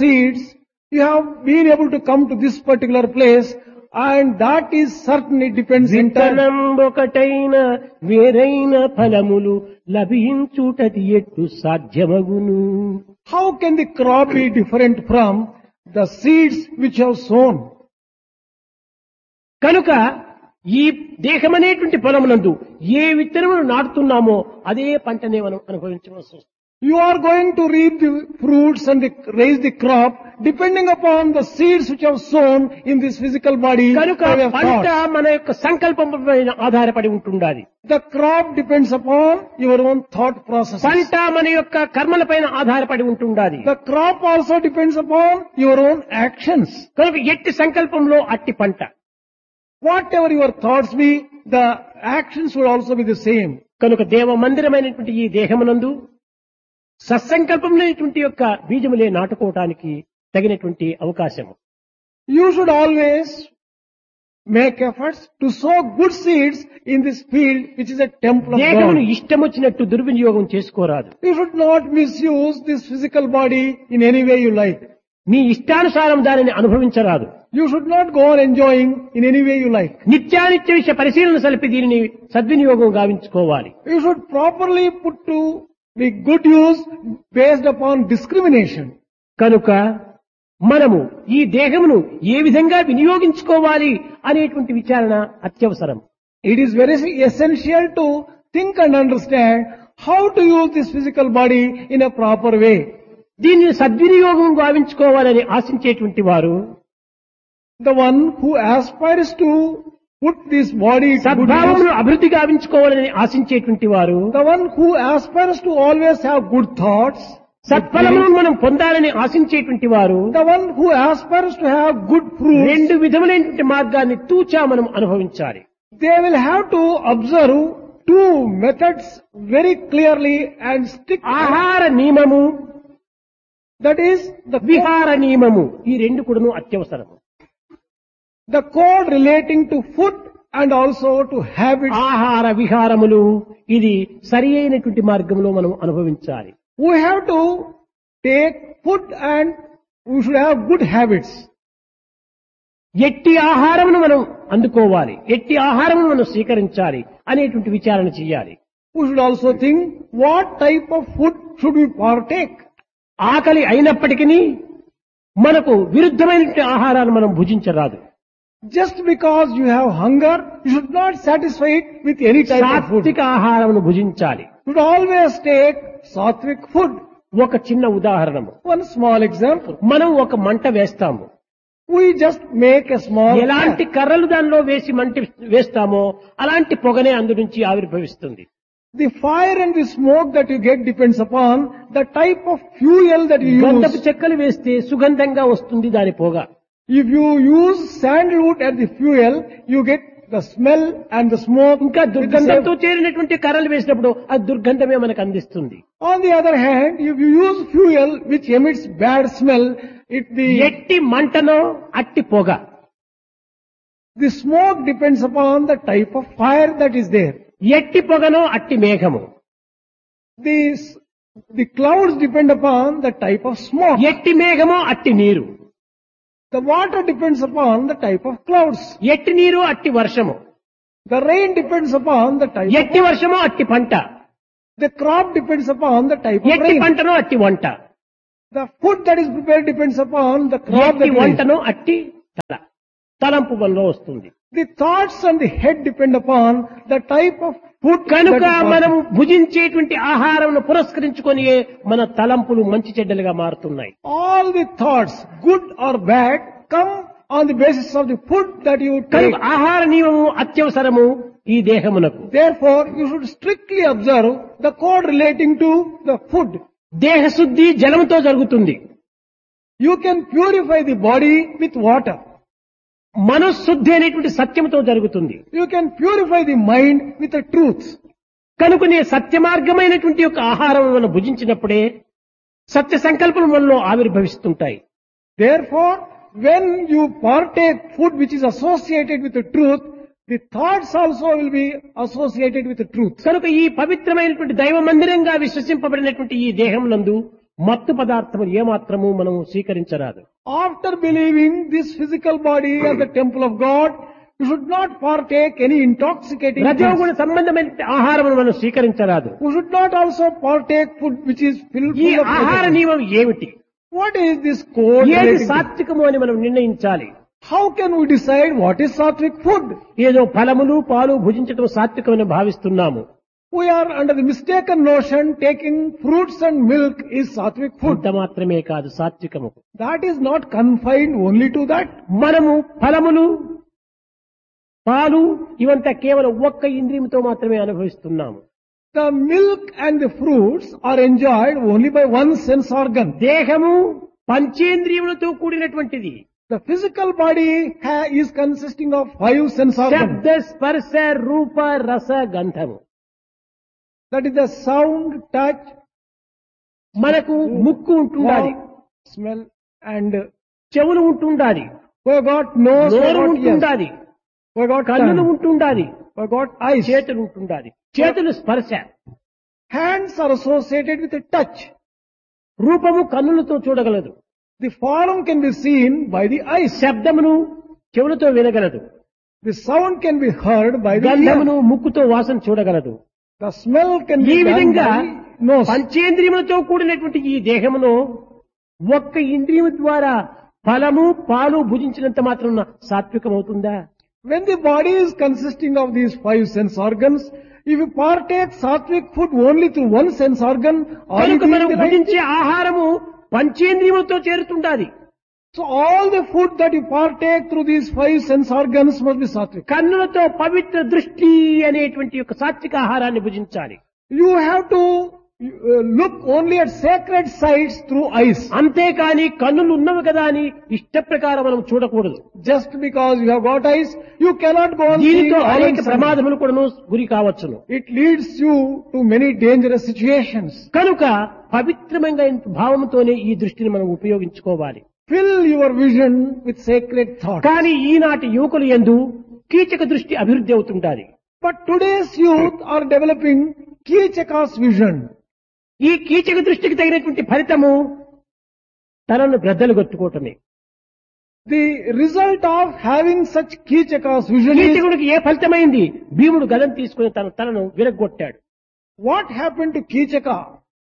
seeds, you have been able to come to this particular place, and that is certain, it depends entirely. విత్తనం ఒకటైన వేరైన ఫలములు లభించుటది ఎట్టు సాధ్యమగును. How can the crop be different from the seeds which you have sown? కనుక ఈ దేహమనేటువంటి పొలమునందు ఏ విత్తనములు నాటుతున్నామో అదే పంటనే మనం అనుభవించవలసి వస్తుంది. You are going to reap the fruits and raise the crop depending upon the seeds which you have sown in this physical body. కనుక by your పంట thoughts. మన యొక్క సంకల్పం పైన ఆధారపడి ఉంటుండాలి. The crop depends upon your own thought process. పంట మన యొక్క కర్మల పైన ఆధారపడి ఉంటుండాలి. The crop also depends upon your own actions. కనుక ఎట్టి సంకల్పంలో అట్టి పంట. Whatever your thoughts be, the actions will also be the same. కనుక దేవ మందిరమైనటువంటి ఈ దేహమునందు సత్సంకల్పమైనటువంటి యొక్క బీజములే నాటుకోవటానికి తగినటువంటి అవకాశము. You should always make efforts to sow good seeds in this field which is a temple of దేహమును God. ఇష్టం వచ్చినట్టు దుర్వినియోగం చేసుకోరాదు. You should not misuse this physical body in any way you like. మీ ఇష్టానుసారం దానిని అనుభవించరాదు. You should not go on enjoying in any way you like. నిత్యానిత్య విషయ పరిశీలన సలిపి దీనిని సద్వినియోగం గావించుకోవాలి. You should properly put to the good use based upon discrimination. కనుక మనము ఈ దేహమును ఏ విధంగా వినియోగించుకోవాలి అనేటువంటి విచారణ అత్యవసరం. It is very essential to think and understand how to use this physical body in a proper way. దీన్ని సద్వినియోగం గావించుకోవాలని ఆశించేటువంటి వారు The one who aspires to put this body to good సద్భావమును use, అభివృద్ధి గావించుకోవాలని ఆశించేటువంటి వారు the one who aspires to always have good thoughts, good సత్ఫలమును feelings, మనం పొందాలని ఆశించేటువంటి వారు the one who aspires to have good fruits, రెండు విధములైనటువంటి మార్గాన్ని తూచా మనం అనుభవించాలి. they will have to observe two methods very clearly and stick. ఆహార నియమము, That is విహార నియమము, ఈ రెండు కూడాను అత్యవసరము. the code relating to food and also to habits. ఆహార విహారములు ఇది సరి అయినటువంటి మార్గంలో మనం అనుభవించాలి. We have to take food and we should have good habits. ఎట్టి ఆహారమును మనం అందుకోవాలి, ఎట్టి ఆహారమును మనం స్వీకరించాలి అనేటువంటి విచారణ చేయాలి. We should also think what type of food should we partake. ఆకలి అయినప్పటికీ మనకు విరుద్ధమైనటువంటి ఆహారాన్ని మనం భుజించరాదు. Just because you have hunger, you should not satisfy it with any type of food. సాత్విక ఆహారమును భుజించాలి. You should always take sattvic food. ఒక చిన్న ఉదాహరణము, One small example. మనం ఒక మంట వేస్తాము. We just make a small ఎలాంటి fire. కర్రలు దానిలో వేస్తామో అలాంటి పొగనే అందు నుంచి ఆవిర్భవిస్తుంది. The fire and the smoke that you get depends upon the type of fuel that you గంధపు use. చెక్కలు వేస్తే సుగంధంగా వస్తుంది దాని పొగ. If you use sandalwood as the fuel, you get the smell and the smoke. ఇంకా with the దుర్గంధంతో same. చేరినటువంటి కర్రలు వేసినప్పుడు ఆ దుర్గంధమే మనకు అందిస్తుంది. On the other hand, if you use fuel which emits bad smell, the ఎట్టి మంటనో అట్టి పొగ. smoke depends upon the type of fire that is there. ఎట్టి పొగనో అట్టి మేఘము. The clouds depend upon the type of smoke. ఎట్టి మేఘమో అట్టి నీరు. The water depends upon the type of clouds. ఎట్టి నీరు అట్టి వర్షము. The rain depends upon the type of ఎట్టి వర్షమో అట్టి పంట. The crop depends upon the type of ఎట్టి rain. పంటనో అట్టి వంట. The food that is prepared depends upon the crop ఎట్టి that is. వంటనో అట్టి తలంపు వల్ల వస్తుంది. The thoughts and the head depend upon the type of food. కనుక that is మనము భుజించేటువంటి ఆహారం పురస్కరించుకొని మన తలంపులు మంచి చెడ్డలుగా మారుతున్నాయి. all the thoughts, good or bad, come on the basis of the food that you take. కనుక ఆహార నియమము అత్యవసరము ఈ దేహమునకు. Therefore, you should strictly observe the code relating to the food. దేహ శుద్ధి జలముతో జరుగుతుంది. You can purify the body with water. మనశుద్ధి అనేటువంటి సత్యముతో జరుగుతుంది. You can purify the mind with the truth. కనుకనే సత్య మార్గమైనటువంటి యొక్క ఆహారం మనం భుజించినప్పుడే సత్య సంకల్పం మనలో ఆవిర్భవిస్తుంటాయి. Therefore, when you partake food which is associated with the truth, the thoughts also will be associated with the truth. కనుక ఈ పవిత్రమైనటువంటి దైవ మందిరంగా విశ్వసింపబడినటువంటి ఈ దేహం నందు మత్తు పదార్థములు ఏమాత్రము మనం స్వీకరించరాదు. After believing this physical body as the temple of God, you should not partake any intoxicating రజోగుణ things. సంబంధమైన ఆహారం మనం స్వీకరించరాదు. You should not also partake food which is filled ఈ full of ఆహార chemicals. నియమం ఏమిటి? What is this code ఏది relating to? సాత్వికము అని మనం నిర్ణయించాలి. How can we decide what is sattvic food? ఏదో ఫలములు పాలు భుజించడం సాత్వికమని భావిస్తున్నాము. We are under the mistaken notion taking fruits and milk is sattvic food. అంత మాత్రమే కాదు సాత్వికము. That is not confined only to that. మనము ఫలములు పాలు ఇవంతా కేవలం ఒక్క ఇంద్రియంతో మాత్రమే అనుభవిస్తున్నాము. The milk and the fruits are enjoyed only by one sense organ. దేహము పంచేంద్రియములతో కూడినటువంటిది. The physical body is consisting of 5 sense organs. శబ్ద స్పర్శ రూప రస గంధము. That is the sound, touch, మనకు ముక్కు ఉంటుండాలి, warmth, smell, and చెవులు ఉంటుండాలి, we have got nose, we have నోరు got ears, ఉంటుండాలి, we have got కన్నులు tongue, ఉంటుండాలి, we have got eyes. చేతులు ఉంటుండాలి. చేతులు స్పర్శ, Hands are associated with the touch. రూపము కన్నులతో చూడగలదు, The form can be seen by the eyes. శబ్దమును చెవులతో వినగలదు, The sound can be heard by the గంధమును ear. ముక్కుతో వాసన చూడగలదు. The smell can ఈ be done విధంగా by the nose. పంచేంద్రియములతో కూడినటువంటి ఈ దేహమును ఒక్క ఇంద్రియము ద్వారా ఫలము పాలు భుజించినంత మాత్రం సాత్వికమవుతుందా? When the body is consisting of these 5 sense organs, if you partake sattvic food only through one sense organ, are you కనుక మనం doing the right భుజించే thing? ఆహారము పంచేంద్రియములతో చేరుతుండాలి. So all the food that you partake through these 5 sense organs must be sattvic. కన్నులతో పవిత్ర దృష్టి అనేటువంటి యొక్క సాత్విక ఆహారాన్ని భుజించాలి. You have to look only at sacred sites through eyes. అంతేకాని కన్నులు ఉన్నవి కదా అని ఇష్ట ప్రకారం మనం చూడకూడదు. Just because you have got eyes, you cannot go on seeing దీనితో all అనేక and sundry. ప్రమాదములు కూడా గురి కావచ్చును. It leads you to many dangerous situations. కనుక పవిత్రమైన భావంతోనే ఈ దృష్టిని మనం ఉపయోగించుకోవాలి. Fill your vision with sacred thoughts. కానీ ఈనాటి యువకులు యందు కీచక దృష్టి అభివృద్ధి అవుతుంటాది. But today's youth are developing Kichaka's vision. ఈ కీచక దృష్టికి తగినటువంటి ఫలితము తనను గ్రద్దలు కొట్టుకోవటమే. The result of having such Kichaka's vision is, కీచకుడికి ఏ ఫలితమైంది? భీముడు గదం తీసుకుని తన తలను విరగొట్టాడు. what happened to Kichaka?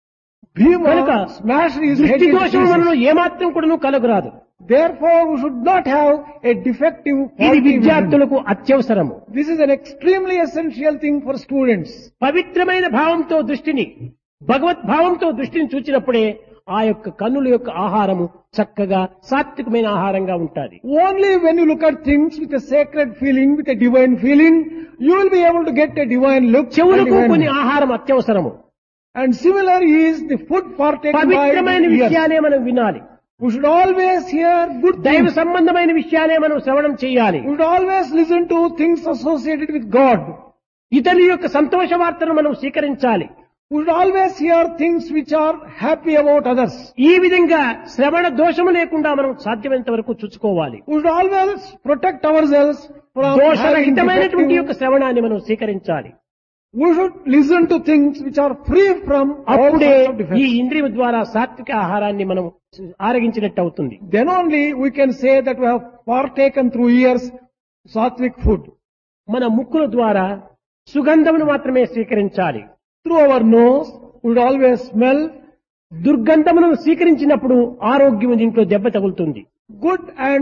కనుక Bhima smashed his head దృష్టి into దోషం pieces. మనలో ఏమాత్రం కూడా కలుగురాదు. Therefore, we should not have a defective ఇది faulty vision. విద్యార్థులకు అత్యవసరము. This is an extremely essential thing for students. పవిత్రమైన భావంతో దృష్టిని భగవత్ భావంతో దృష్టిని చూచినప్పుడే ఆ యొక్క కన్నుల యొక్క ఆహారము చక్కగా సాత్వికమైన ఆహారంగా ఉంటుంది. Only when you look at things with a sacred feeling, with a divine feeling, you will be able to get a divine look. and చెవులకు divine కొన్ని look. ఆహారం అత్యవసరము. And similar is the food partaken by పవిత్రమైన the ears. విషయాలే మనం వినాలి. We should always hear good దైవ things. సంబంధమైన విషయాలే మనం శ్రవణం చేయాలి. We should always listen to things associated with God. ఇతరుల యొక్క సంతోష వార్తను మనం స్వీకరించాలి. We should always hear things which are happy about others. ఈ విధంగా శ్రవణ దోషము లేకుండా మనం సాధ్యమైనంత వరకు చూసుకోవాలి. We should always protect ourselves from having దోషరహితమైనటువంటి యొక్క defective. శ్రవణాన్ని మనం స్వీకరించాలి. We should listen to things which are free from all అప్పుడే sorts of ఈ defects. ఇంద్రియం ద్వారా సాత్విక ఆహారాన్ని మనం ఆరగించినట్టు అవుతుంది. Then only we can say that we have partaken through ears sattvic food. మన ముక్కుల ద్వారా సుగంధమును మాత్రమే స్వీకరించాలి. Through our nose, we should always smell దుర్గంధమును స్వీకరించినప్పుడు ఆరోగ్యం దీంట్లో దెబ్బ తగులుతుంది. good and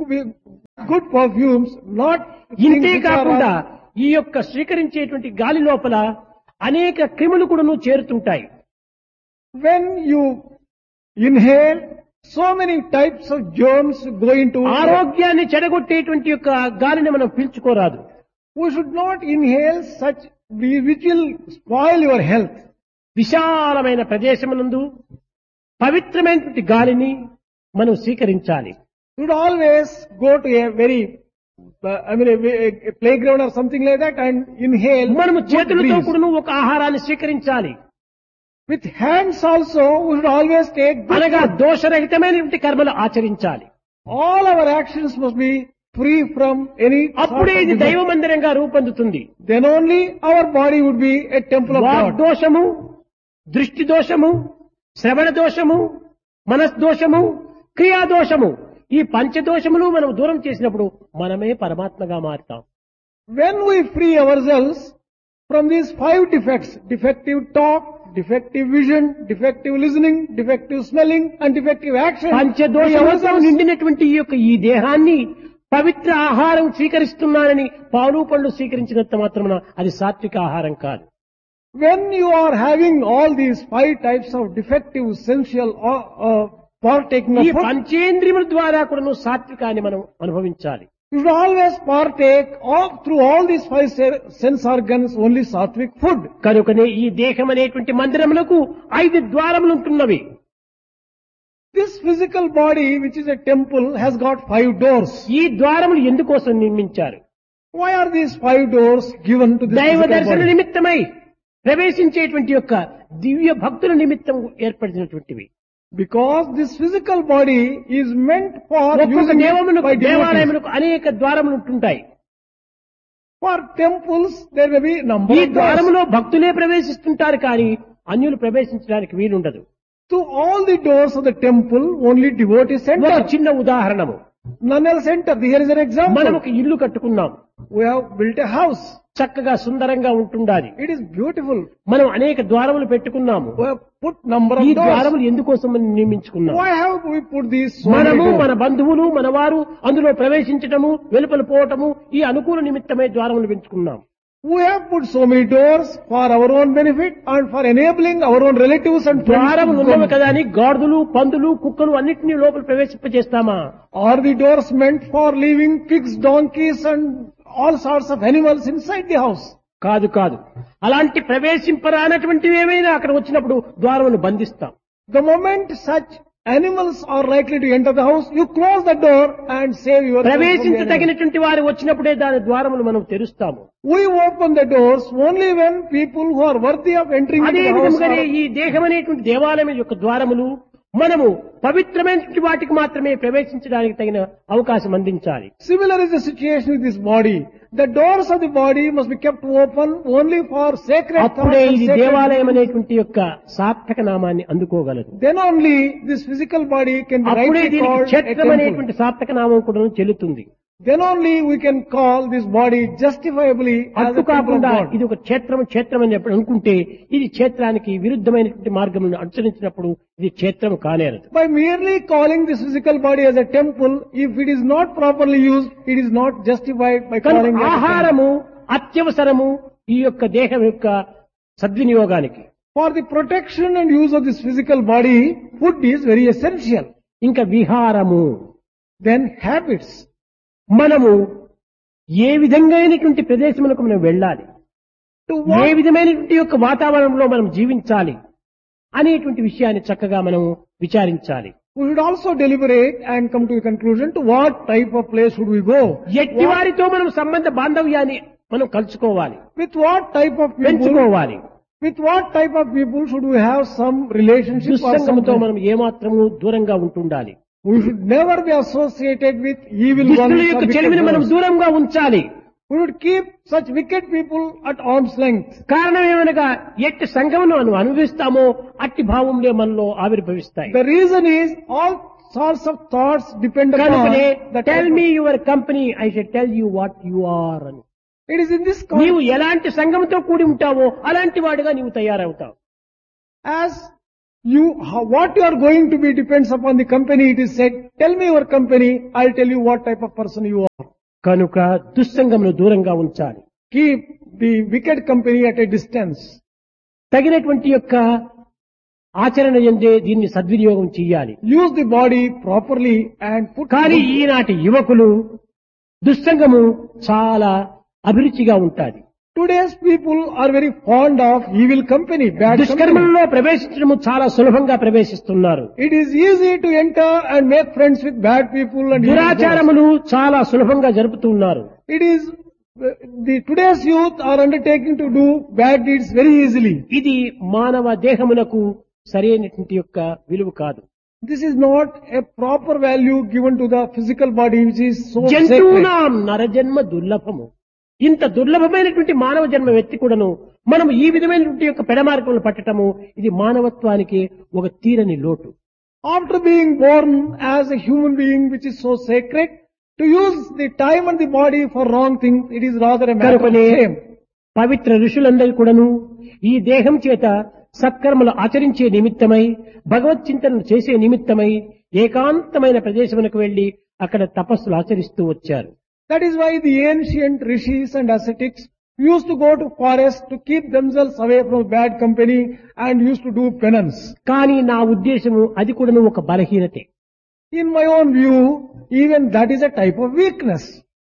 good perfumes, not ఇంతే things which కాకుండా are, ఈ యొక్క స్వీకరించేటువంటి గాలి లోపల అనేక క్రిములు కూడాను చేరుతుంటాయి. when you inhale, so many types of germs go into. ఆరోగ్యాన్ని చెడగొట్టేటువంటి యొక్క గాలిని మనం పీల్చుకోరాదు. We should not inhale such which will spoil your health. విశాలమైన ప్రదేశమునందు పవిత్రమైనటువంటి గాలిని మనం స్వీకరించాలి. You should always go to a very, a playground or something like that and inhale. మనము good చేతులతో breeze. కూడాను ఒక ఆహారాన్ని స్వీకరించాలి. With hands also, we should always take good అనగా food. దోషరహితమైనటువంటి కర్మలు ఆచరించాలి. All our actions must be free from any sort అప్పుడే of ఇది defect. దైవ మందిరంగా రూపొందుతుంది. Then only our body would be a temple of God. వాగ్దోషము, దృష్టి దోషము, శ్రవణ దోషము, మనస్దోషము, క్రియాదోషము, ఈ పంచదోషములు మనం దూరం చేసినప్పుడు మనమే పరమాత్మగా మారుతాం. When we free ourselves from these 5 defects, defective talk, defective vision, defective listening, defective smelling and defective action, we పంచదోషములతో ourselves, నిండినటువంటి ఈ దేహాన్ని పవిత్ర ఆహారం స్వీకరిస్తున్నానని పాలు పళ్ళు స్వీకరించినంత మాత్రమున అది సాత్విక ఆహారం కాదు. when you are having all these 5 types of defective sensual partaking ఈ of food, పంచేంద్రియముల ద్వారా కూడా నువ్వు సాత్వికాన్ని మనం అనుభవించాలి. you should always partake of through all these 5 sense organs only sattvic food. కనుకనే ఈ దేహం అనేటువంటి మందిరములకు 5 ద్వారములు ఉంటున్నవి. This physical body, which is a temple, has got 5 doors. ఈ ద్వారములు ఎందుకోసం నిర్మించారు? Why are these 5 doors given to this దైవ physical దర్శన body? నిమిత్తమై ప్రవేశించేటువంటి యొక్క దివ్య భక్తుల నిమిత్తం ఏర్పడినటువంటివి. Because this physical body is meant for ఒక్కొక్క using it దేవములకు by devotees. దేవాలయములకు అనేక ద్వారములు ఉంటుంటాయి. For temples, there may be number ఈ of doors. ద్వారములో భక్తులే ప్రవేశిస్తుంటారు కానీ అన్యులు ప్రవేశించడానికి వీలుండదు. To all the doors of the temple, only devotees ఒక enter. చిన్న ఉదాహరణము, None else enter. Here is an మనం example. ఒక ఇల్లు కట్టుకున్నాం, We have built a house. చక్కగా సుందరంగా ఉంటుండాలి. It is beautiful. మనం అనేక ద్వారములు పెట్టుకున్నాము. We have put number ఈ of doors. ద్వారములు ఎందుకోసం మనం నిర్మించుకున్నాం? Why have we put these so many మనము doors? మన బంధువులు మనవారు అందులో ప్రవేశించటము వెలుపల పోవటము ఈ అనుకూల నిమిత్తమై ద్వారములు పెంచుకున్నాం. We have put so many doors for our own benefit and for enabling our own relatives and friends. ద్వారములు to ఉన్నవి come. కదా అని గాడిదలు పందులు కుక్కలు అన్నిటినీ లోపల ప్రవేశింపజేస్తామా? Are the doors meant for leaving pigs, donkeys and all sorts of animals inside the house? కాదు కాదు, అలాంటి ప్రవేశింపరానటువంటివి ఏమైనా అక్కడ వచ్చినప్పుడు ద్వారమును బంధిస్తాం. The moment such animals are likely to enter the house, you close the door and save yourself from the animals. ప్రవేశించదగినటువంటి వారు వచ్చినప్పుడే దాని ద్వారములు మనం తెరుస్తాము. We open the doors only when people who are worthy of entering into అదే the house విధంగానే are. ఈ దేహం అనేటువంటి దేవాలయం యొక్క ద్వారములు మనము పవిత్రమైనటువంటి వాటికి మాత్రమే ప్రవేశించడానికి తగిన అవకాశం అందించాలి. Similar is the situation with this body. The doors of the body must be kept open only for sacred thoughts అప్పుడే and ఇది sacred దేవాలయం deeds. అనేటువంటి యొక్క సార్థక నామాన్ని అందుకోగలదు. Then only this physical body can be అప్పుడే rightly దీనికి called a క్షేత్రం temple. అనేటువంటి సార్థక నామం కూడా చెల్లుతుంది. Then only we can call this body justifiably as అట్టు a temple of కాకుండా God. ఇది ఒక క్షేత్రం అని చెప్పి అనుకుంటే ఇది క్షేత్రానికి విరుద్ధమైనటువంటి మార్గములను అనుసరించినప్పుడు ఇది క్షేత్రం కానేరదు. By merely calling this physical body as a temple, if it is not properly used, it is not justified by calling కనుక it a temple. ఆహారము అత్యవసరము ఈ యొక్క దేహం యొక్క సద్వినియోగానికి. For the protection and use of this physical body, food is very essential. ఇంకా విహారము, Then habits. మనము ఏ విధంగానటువంటి ప్రదేశములకు మనం వెళ్ళాలి, To ఏ what, విధమైనటువంటి యొక్క వాతావరణంలో మనం జీవించాలి అనేటువంటి విషయాన్ని చక్కగా మనం విచారించాలి. we should also deliberate and come to the conclusion to what type of place should we go. ఎట్టి వారితో మనం సంబంధ బాంధవ్యాన్ని మనం కలుసుకోవాలి, With what type of people, పెంచుకోవాలి. with what type of people should we have some relationship or దుస్సంగముతో some. మనం ఏమాత్రము దూరంగా ఉంటుండాలి. We should never be associated with evil ones. దుష్టుల or యొక్క wicked చెలిమిని మనం ones. దూరంగా ఉంచాలి. We should keep such wicked people at arm's length. కారణం ఏమనగా ఎట్టి సంఘమును మనం అనుభవిస్తామో అట్టి భావంలో మనలో ఆవిర్భవిస్తాయి. The reason is all sorts of thoughts depend upon కనుకనే the tell type me your company I shall tell you what you are అని. of- It is in this నీవు context. ఎలాంటి సంఘంతో కూడి ఉంటావో అలాంటి వాడుగా నీవు తయారవుతావు. As you, what you are going to be depends upon the company. It is said, tell me your company, I'll tell you what type of person you are. కనుక దుస్సంగమును దూరంగా ఉంచాలి. Keep the wicked company at a distance. తగినటువంటి యొక్క ఆచరణ ఎందే దీన్ని సద్వినియోగం చెయ్యాలి. Use the body properly and put. కానీ ఈనాటి యువకులు దుస్సంగము చాలా అభిరుచిగా ఉంటాది. Today's people are very fond of evil company, bad company. దుష్కర్మలలో ప్రవేశించడము చాలా సులభంగా ప్రవేశిస్తున్నారు. It is easy to enter and make friends with bad people and evil gods. దురాచారములు చాలా సులభంగా జరుపుతున్నారు. It is the today's youth are undertaking to do bad deeds very easily. ఇది మానవ దేహమునకు సరైనటువంటి యొక్క విలువ కాదు. This is not a proper value given to the physical body, which is so sacred. జంతువునాం నరజన్మ దుర్లభము. ఇంత దుర్లభమైనటువంటి మానవ జన్మ ఎత్తి కూడాను మనం ఈ విధమైనటువంటి యొక్క పెడమార్గంలో పట్టటము ఇది మానవత్వానికి ఒక తీరని లోటు. After being born as a human being which is so sacred, to use the time and the body for wrong things, it is rather a matter of కనుకనే shame. పవిత్ర ఋషులందరూ కూడాను ఈ దేహం చేత సత్కర్మలు ఆచరించే నిమిత్తమై భగవత్ చింతనను చేసే నిమిత్తమై ఏకాంతమైన ప్రదేశమునకు వెళ్లి అక్కడ తపస్సులు ఆచరిస్తూ వచ్చారు. That is why the ancient rishis and ascetics used to go to forest to keep themselves away from bad company and used to do penance. కానీ నా ఉద్దేశము అది కూడాను ఒక బలహీనతే. In my own view, even that is a type of weakness.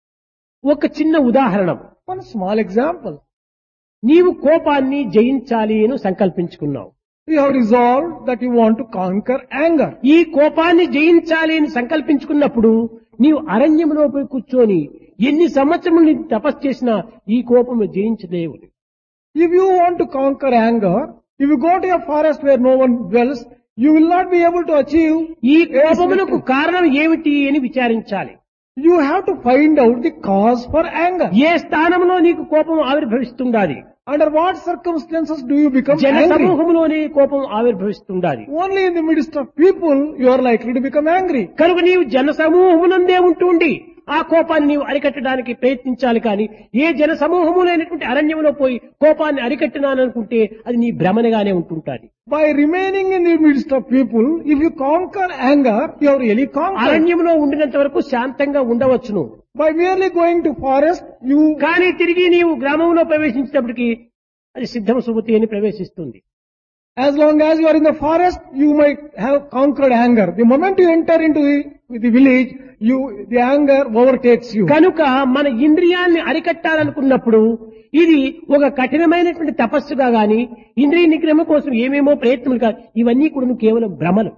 ఒక చిన్న ఉదాహరణ. One small example. నీవు కోపాన్ని జయించాలి అని సంకల్పించుకున్నావు. You have resolved that you want to conquer anger. ఈ కోపాన్ని జయించాలి అని సంకల్పించుకున్నప్పుడు నీవు అరణ్యంలో పోయి కూర్చొని ఎన్ని సంవత్సరములు నీవు తపస్సు చేసినా ఈ కోపము జయించలేవు. If you want to conquer anger, if you go to a forest where no one dwells, you will not be able to achieve. ఈ కోపమునకు కారణం ఏమిటి అని విచారించాలి. You have to find out the cause for anger. ఏ స్థానంలో నీకు కోపం ఆవిర్భవిస్తుండాలి? Under what circumstances do you become జన angry? సమూహంలోనే కోపం ఆవిర్భవిస్తుండాలి. Only in the midst of people you are likely to become angry. కనుక నీవు జన సమూహమునందే ఉంటుండి ఆ కోపాన్ని నీవు అరికట్టడానికి ప్రయత్నించాలి. కానీ ఏ జన సమూహములైనటువంటి అరణ్యంలో పోయి కోపాన్ని అరికట్టినాననుకుంటే అది నీ భ్రమణగానే ఉంటుంటాది. By remaining in the midst of people, if you conquer anger, you have really conquered. అరణ్యంలో ఉండినంత వరకు శాంతంగా ఉండవచ్చును. By merely going to forest, you. కానీ తిరిగి నీవు గ్రామంలో ప్రవేశించేటప్పటికి అది సిద్ధమ సుమతి అని ప్రవేశిస్తుంది. As long as you are in the forest, you might have conquered anger. The moment you enter into the village, the anger overtakes you. కనుక మన ఇంద్రియాల్ని అరికట్టాలనుకున్నప్పుడు ఇది ఒక కఠినమైనటువంటి తపస్సుగా గాని ఇంద్రియ నిగ్రహం కోసం ఏమేమో ప్రయత్నములు కాదు, ఇవన్నీ కూడా కేవలం భ్రమలు.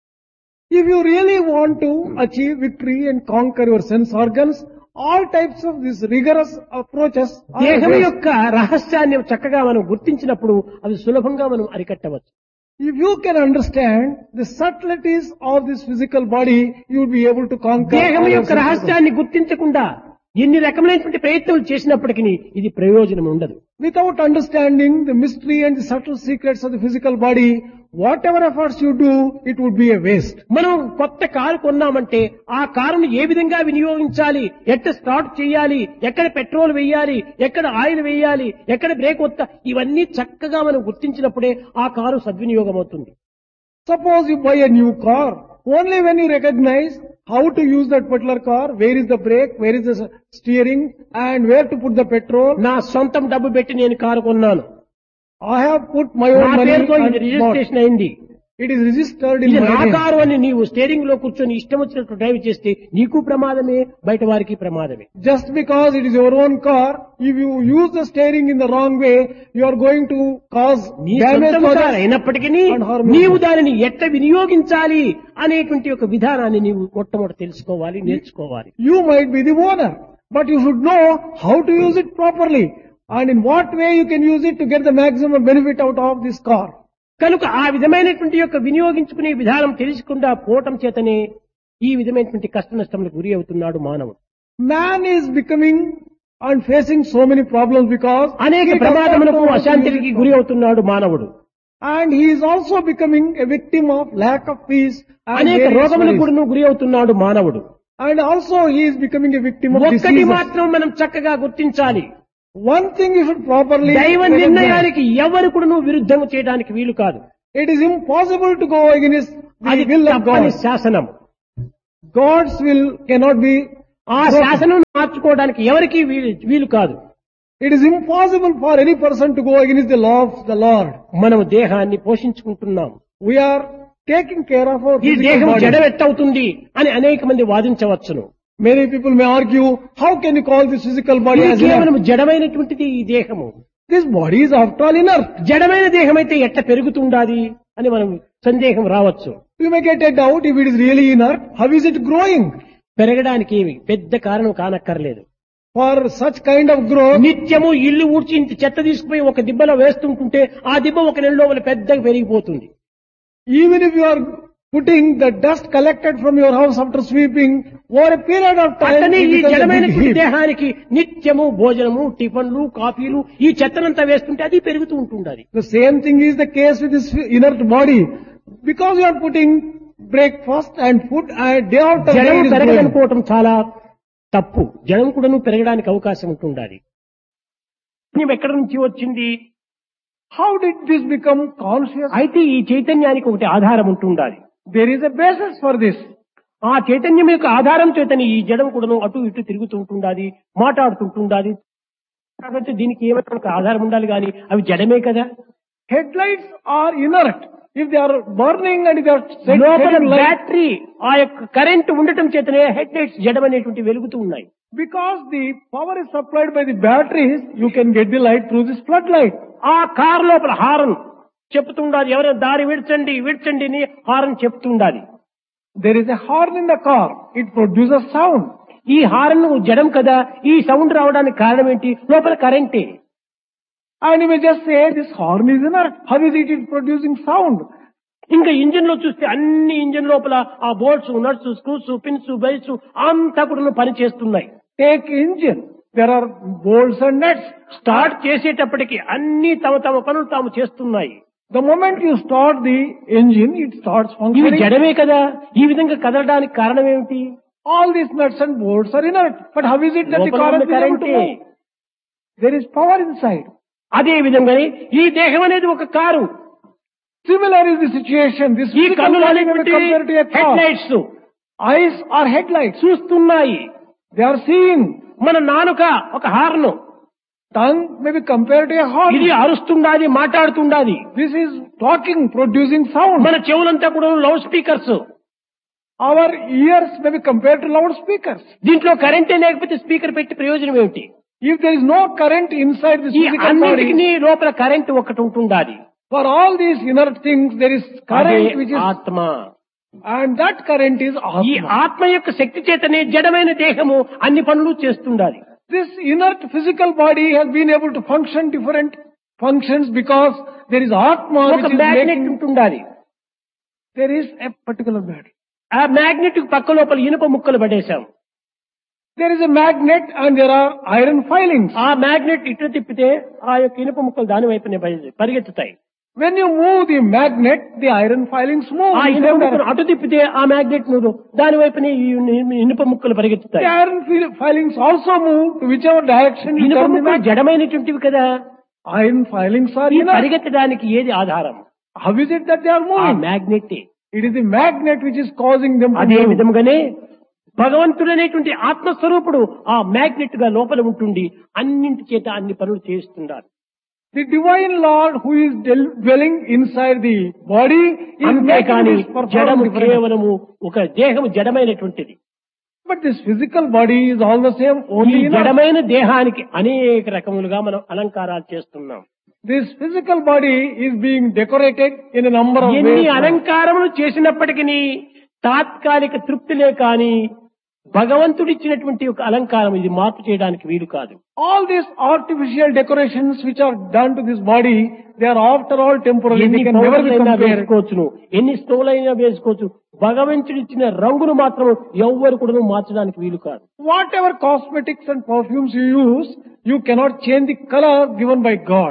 If you really want to achieve victory and conquer your sense organs, all types of these rigorous approaches are దేహం waste. యొక్క రహస్యాన్ని చక్కగా మనం గుర్తించినప్పుడు అది సులభంగా మనం అరికట్టవచ్చు. If you can understand the subtleties of this physical body, you will be able to conquer. దేహం all your యొక్క sense organs. రహస్యాన్ని గుర్తించకుండా ఎన్ని రకమైనటువంటి ప్రయత్నాలు చేసినప్పటికీ ఇది ప్రయోజనం ఉండదు. Without understanding the mystery and the subtle secrets of the physical body, whatever efforts you do, it would be a waste. మనం కొత్త కారు కొన్నామంటే ఆ కారును ఏ విధంగా వినియోగించాలి, ఎక్కడ స్టార్ట్ చేయాలి, ఎక్కడ పెట్రోల్ వేయాలి, ఎక్కడ ఆయిల్ వేయాలి, ఎక్కడ బ్రేక్ వస్తా, ఇవన్నీ చక్కగా మనం గుర్తించినప్పుడే ఆ కారు సద్వినియోగం అవుతుంది. Suppose you buy a new car, only when you recognize how to use that particular car, where is the brake, where is the steering, and where to put the petrol. నా సొంతం డబ్బు పెట్టి నేను car కొన్నాను, I have put my నా own money పేరుతో ఇది and bought. Registration అయింది, It is registered in ఇది my నా name. కారు అని నీవు స్టీరింగ్ లో కూర్చొని ఇష్టం వచ్చినట్టు డ్రైవ్ చేస్తే నీకు ప్రమాదమే, బయట వారికి ప్రమాదమే. Just because it is your own car, if you use the steering in the wrong way, you are going to cause నీ damage సొంతం to కారు others. అయినప్పటికీ and harm నీవు others. దానిని ఎట్ట వినియోగించాలి అనేటువంటి ఒక విధానాన్ని నీవు మొట్టమొదటి తెలుసుకోవాలి, నేర్చుకోవాలి. You might be the owner, but you should know how to use it properly and in what way you can use it to get the maximum benefit out of this car. కనుక ఆ విధమైనటువంటి యొక్క వినియోగించుకునే విధానం తెలుసుకుండా పోవటం చేతనే ఈ విధమైనటువంటి కష్ట నష్టములకు గురి అవుతున్నాడు మానవుడు. Man is becoming and facing so many problems because అనేక he does not ప్రమాదములకు know how to use అశాంతికి it గురి అవుతున్నాడు మానవుడు. and he is also becoming a victim of lack of peace and అనేక various రోగములకు worries. కూడా గురి అవుతున్నాడు మానవుడు. And also he is becoming a victim of ఒక్కటి diseases. మాత్రం మనం చక్కగా గుర్తించాలి, One thing you should properly దైవ recognize. నిర్ణయానికి ఎవరు కూడా విరుద్ధం చేయడానికి వీలు కాదు. It is impossible to go against అది the will of తప్పని God. శాసనం. God's will cannot be. ఆ శాసనం మార్చుకోవడానికి ఎవరికీ వీలు కాదు. It is impossible for any person to go against the law of the Lord. మనం దేహాన్ని పోషించుకుంటున్నాం. We are taking care of our ఈ physical దేహం body. జడవెట్టవుతుంది అని అనేక మంది వాదించవచ్చును. Many people may argue, how can you call this physical body ఇది as కేవలం inert? జడమైనటువంటిది ఈ దేహము. This body is after all inert. జడమైన దేహం అయితే ఎట్ట పెరుగుతుండాది అని మనం సందేహం రావచ్చు. You may get a doubt if it is really inert. How is it growing? పెరగడానికి ఏమి పెద్ద కారణం కానక్కర్లేదు. For such kind of growth, నిత్యము ఇల్లు ఊడ్చి ఇంత చెత్త తీసుకుపోయి ఒక దిబ్బలో వేస్తుంటుంటే ఆ దిబ్బ ఒక నెల లోపల పెద్దగా పెరిగిపోతుంది. even if you are putting the dust collected from your house after sweeping over a period of time అతని it ఈ becomes a జడమైన big heap. దేహానికి నిత్యము భోజనము, టిఫన్లు, కాఫీలు ఈ చెత్తనంతా వేస్తుంటే అది పెరుగుతూ ఉంటుండాలి. The same thing is the case with this inert body. Because you are putting breakfast and food and day after day జడము it is growing. పెరగదనుకోవటం చాలా తప్పు. జడం కూడాను పెరగడానికి అవకాశం ఉంటుండాలి. పుణ్యం ఎక్కడి నుంచి వచ్చింది? How did this become conscious? అయితే ఈ చైతన్యానికి ఒకటి ఆధారం ఉంటుండాలి. There is a basis for this. ఆ చైతన్యం యొక్క ఆధారం చేతని ఈ జడం కూడాను అటు ఇటు తిరుగుతూ ఉంటుండాలి, మాట్లాడుతుంటుండాలి. కాబట్టి దీనికి ఏమైనా ఒక ఆధారం ఉండాలి కానీ అవి జడమే కదా. Headlights are inert. If they are burning and if they are లోపల setting light, బ్యాటరీ ఆ యొక్క కరెంట్ ఉండటం చేతనే హెడ్ లైట్స్ జడం అనేటువంటి వెలుగుతూ ఉన్నాయి. because the power is supplied by the batteries, you can get the light through this floodlight. ఆ కార్ లోపల హారన్ చెప్తుండాలి, ఎవరైనా దారి విడ్చండి విడ్చండి అని horn చెప్తుండాలి. There is a horn in the car. It produces sound. ఈ హారన్ జడం కదా, ఈ సౌండ్ రావడానికి కారణం ఏంటి? లోపల కరెంటే. And you may just say, this horn is inert. How is it producing sound? ఇంకా ఇంజిన్ లో చూస్తే అన్ని ఇంజిన్ లోపల ఆ bolts, nuts, screws, pins, belts అంతా కూడా పని చేస్తున్నాయి. Take engine. There are bolts and nuts. Start చేసేటప్పటికి అన్ని తమ తమ పనులు తాము చేస్తున్నాయి. The moment you start the engine, it starts ఇవి functioning. జడమే కదా. ఈ విధంగా కదలడానికి కారణం ఏమిటి? All these nuts and bolts are inert. But how is it that the లోపల car ఉన్న is able to కరెంటే. move? There is power inside. అదే విధంగానే ఈ దేహం అనేది ఒక car. Similar is the situation. This ఈ physical కన్నులు body may be అనేటువంటి compared to a head car. Lights Eyes are headlights. చూస్తున్నాయి. They are seeing. మన నాలుక ఒక horn. Tongue may be compared to a horn. ఇది అరుస్తుండాది, మాట్లాడుతుండాది. This is talking, producing sound. మన చెవులంతా కూడా loud speakers. Our ears may be compared to loudspeakers. దీంట్లో కరెంటే లేకపోతే speaker పెట్టి ప్రయోజనం ఏమిటి? If there is no current inside this ఈ physical అన్నిటికీ body, లోపల కరెంట్ ఒకటి ఉంటుండాలి. for all these inert things, there is అదే current which is, ఆత్మ. and that current is ఈ Atma. ఆత్మ యొక్క శక్తి చేతనే జడమైన దేహము అన్ని పనులు చేస్తుండాలి. This inert physical body has been able to function different functions because there is Atma ఒక which is మ్యాగ్నెట్ making, ఉంటుండాలి. there is a particular battery. ఆ మ్యాగ్నెట్ పక్క లోపల ఇనుప ముక్కలు పడేశాం. There is a magnet and there are iron filings. ఆ magnet ఇటు తిప్పితే ఆ యొక్క ఇనుప ముక్కలు దాని వైపునే పరిగెత్తుతాయి. When you move the magnet, the iron filings move. ఆ in ఇనుప same ముక్కలు direction. అటు తిప్పితే ఆ మ్యాగ్నెట్ దాని వైపునే ఈ ఇనుప ముక్కలు పరిగెత్తుతాయి. The iron filings also move to whichever direction you ఇనుప turn the ముక్కలు magnet. జడమైనటువంటివి కదా. Iron filings are ఈ inert. పరిగెత్తడానికి ఏది ఆధారం? How is it that they are ఆ moving? Magnet. It is the magnet which is causing them to అదే move. విధంగానే భగవంతుడనేటువంటి ఆత్మస్వరూపుడు ఆ మ్యాగ్నెట్ గా లోపల ఉంటుండి అన్నింటి చేత అన్ని పనులు చేస్తున్నారు. The divine Lord who is dwelling inside the body is making అంతేకాని this perform జడము different. కేవలము ఒక దేహము జడమైనటువంటిది. But this physical body is all the same, ఈ only inert. జడమైన దేహానికి అనేక రకములుగా మనం అలంకారాలు చేస్తున్నాం. This physical body is being decorated in a number of ఎన్ని ways. అలంకారములు చేసినప్పటికీ తాత్కాలిక తృప్తిలే కాని భగవంతుడిచ్చినటువంటి ఒక అలంకారం ఇది మార్పు చేయడానికి వీలు కాదు. All these artificial decorations which are done to this body, they are after all temporary. ఎన్ని They can never be పౌడర్లైనా compared. వేసుకోవచ్చును, ఎన్ని స్టోలైనా వేసుకోవచ్చు. భగవంతుడిచ్చిన రంగును మాత్రం ఎవ్వరు కూడా మార్చడానికి వీలు కాదు. Whatever cosmetics and perfumes you use, you cannot change the color given by God.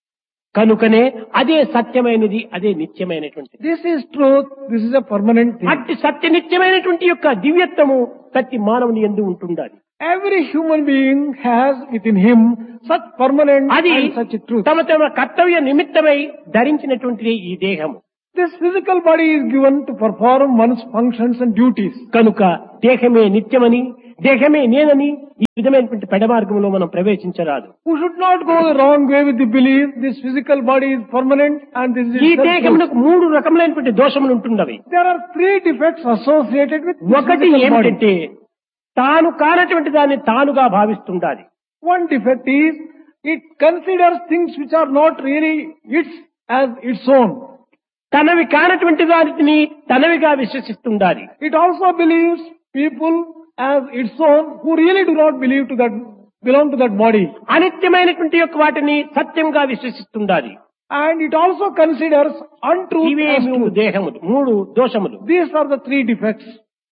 కనుకనే అదే సత్యమైనది, అదే నిత్యమైనటువంటిది. This is truth. This is a permanent thing. అట్టి సత్య నిత్యమైనటువంటి యొక్క దివ్యత్వము ప్రతి మానవుని యందు ఉంటుండాలి. Every human being has within him such permanent అది and such a truth. తమ తమ కర్తవ్య నిమిత్తమై ధరించినటువంటిది ఈ దేహము. This physical body is given to perform one's functions and duties. కనుక దేహమే నిత్యమని, దేహమే నేనని ఈ విధమైనటువంటి పెడమార్గంలో మనం ప్రవేశించరాదు. We should not go the wrong way with the belief this physical body is permanent and this is ఈ itself truth. దేహమునకు 3 రకములైనటువంటి దోషములు ఉంటున్నవి. There are 3 defects associated with this ఒకటి physical body. ఏమిటంటే తాను కానటువంటి దాన్ని తానుగా భావిస్తుండాలి. One defect is it considers things which are not really its as its own. తనవి కానటువంటి వాటిని తనవిగా విశ్వసిస్తుండాలి. It also believes people as its own who really do not belong to that body. అనిత్యమైనటువంటి యొక్క వాటిని సత్యంగా విశ్వసిస్తుండాలి. And it also considers untruth ఇవే as 3 truth. దేహములు, 3 దోషములు. These are the 3 defects.